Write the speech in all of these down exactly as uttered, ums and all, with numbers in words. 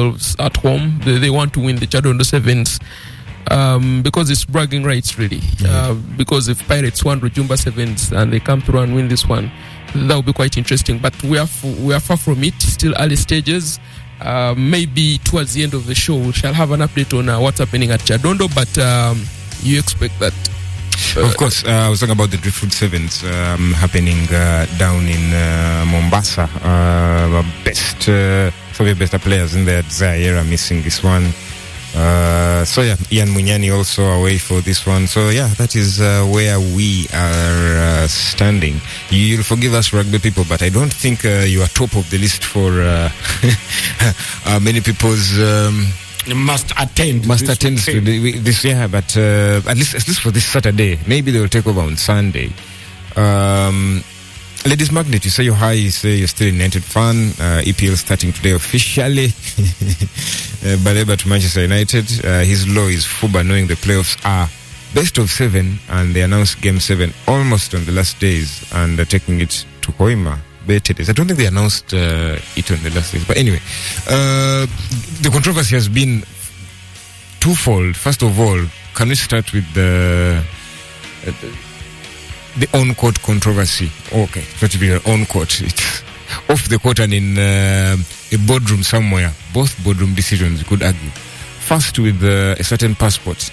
themselves at home. They, they want to win the Chadondo Sevens. Um, because it's bragging rights, really. Mm-hmm. Uh, because if Pirates won Rujumba Sevens and they come through and win this one, that will be quite interesting. But we are f- we are far from it. Still early stages. Uh, maybe towards the end of the show, we shall have an update on uh, what's happening at Chadondo. But um, you expect that? Uh, of course, uh, I was talking about the Driftwood Sevens um, happening uh, down in uh, Mombasa. Uh, best, uh, some of the better players in there. Zaire missing this one. Uh, so yeah, Ian Munyani also away for this one. So yeah, that is uh, where we are uh, standing. You'll forgive us, rugby people, but I don't think uh, you are top of the list for uh, uh, many people's. Um, must attend. Must attend to the, this year, but uh, at least at least for this Saturday. Maybe they will take over on Sunday. Um, Ladies Magnet, you say you're high, you say you're still a United fan. Uh, E P L starting today officially. uh, Baleba to Manchester United. Uh, his low is Fuba, knowing the playoffs are best of seven, and they announced game seven almost on the last days, and uh, taking it to Hoima. Better days. I don't think they announced uh, it on the last days. But anyway, uh, the controversy has been twofold. First of all, can we start with the... Uh, the on-court controversy. Okay, it's not to be an on-court. It's off the court and in uh, a boardroom somewhere. Both boardroom decisions, you could argue. First with uh, a certain passport.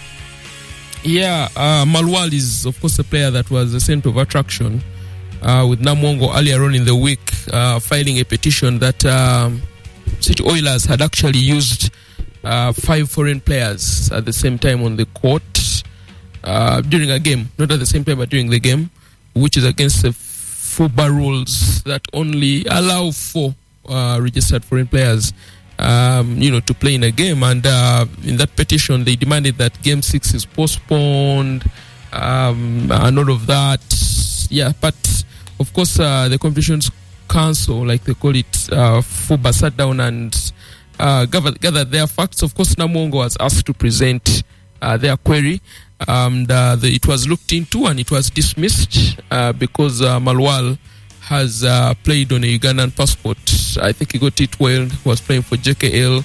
Yeah, uh, Malwal is, of course, a player that was a center of attraction uh, with Namongo earlier on in the week uh, filing a petition that um, City Oilers had actually used uh, five foreign players at the same time on the court. Uh, during a game, not at the same time, but during the game, which is against the FUBA rules that only allow for uh, registered foreign players, um, you know, to play in a game. And uh, in that petition, they demanded that Game Six is postponed, um, and all of that. Yeah, but of course, uh, the Competitions Council, like they call it, uh, FUBA, sat down and uh, gathered, gathered their facts. Of course, Namongo was asked to present uh, their query. Um, the, the, it was looked into and it was dismissed uh, because uh, Malwal has uh, played on a Ugandan passport. I think he got it well. He was playing for J K L.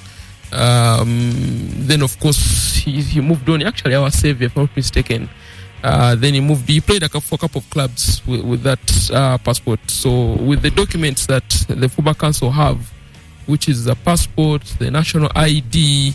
Um, then, of course, he, he moved on. Actually, our savior, if I'm not mistaken. Uh, then he moved. He played a couple, for a couple of clubs with, with that uh, passport. So, with the documents that the FUBA Council have, which is the passport, the national I D.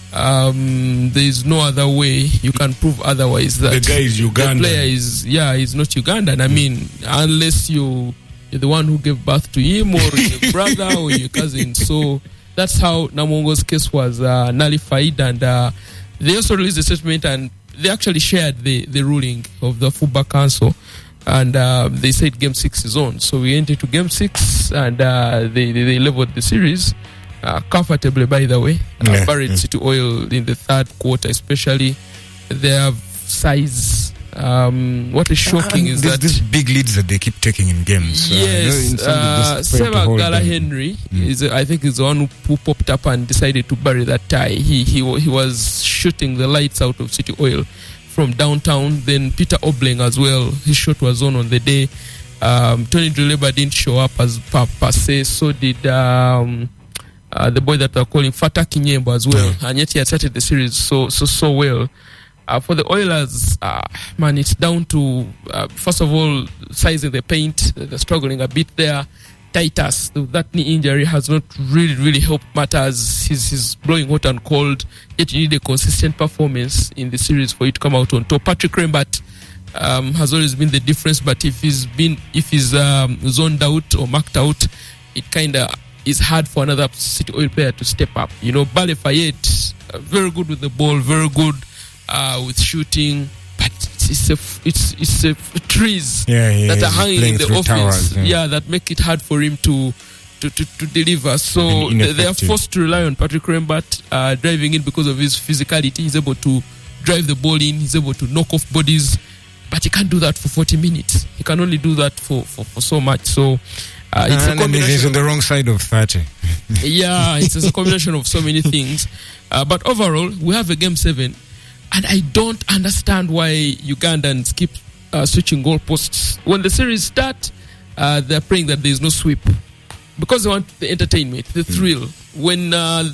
Um, there is no other way you can prove otherwise that the guy is Ugandan. The player is, yeah, he's not Ugandan. I mean, unless you, you're the one who gave birth to him, or your brother, or your cousin. So that's how Namongo's case was uh, nullified. And uh, they also released a statement, and they actually shared the, the ruling of the FUBA Council. And uh, they said Game Six is on. So we entered to Game Six, and uh, they, they they leveled the series. Uh, comfortably, by the way. Uh, yeah, buried yeah. City Oil in the third quarter, especially. They have size. Um, what is shocking and is there's that these big leads that they keep taking in games. Yes, uh, Seva Gala Henry mm. is, uh, I think, is the one who popped up and decided to bury that tie. He he he was shooting the lights out of City Oil from downtown. Then Peter Obleng as well. His shot was on on the day. Um, Tony Duleba didn't show up as per, per se. So did. Um, Uh, the boy that they're calling Fata Kinyembo as well, mm. and yet he had started the series so so so well. Uh, for the Oilers, uh, man, it's down to uh, first of all sizing the paint. They're struggling a bit there. Titus, that knee injury has not really really helped matters. He's, he's blowing hot and cold. Yet you need a consistent performance in the series for you to come out on top. Patrick Rembat um, has always been the difference, but if he's been if he's um, zoned out or marked out, it kind of is hard for another City Oil player to step up. You know, Bale Fayette, uh, very good with the ball, very good uh, with shooting, but it's a it's it's a trees yeah, yeah, that are hanging in the offense, towers, yeah. yeah, that make it hard for him to to to, to deliver. So they, they are forced to rely on Patrick Rembat uh, driving in because of his physicality. He's able to drive the ball in. He's able to knock off bodies, but he can't do that for forty minutes. He can only do that for for, for so much. So. Uh, it's and a combination. He's on the wrong side of thirty. Yeah, it's a combination of so many things. Uh, but overall, we have a game seven, and I don't understand why Ugandans keep uh, switching goalposts. When the series start, uh, they're praying that there is no sweep because they want the entertainment, the thrill. When uh,